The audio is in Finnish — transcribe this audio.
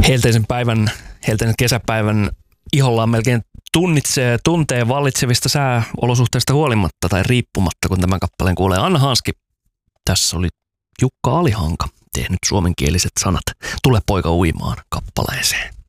helteisen kesäpäivän ihollaan melkein tuntee vallitsevista sääolosuhteista huolimatta tai riippumatta, kun tämän kappaleen kuulee. Anna Hanski, tässä oli Jukka Alihanka tehnyt suomenkieliset sanat Tule poika uimaan kappaleeseen.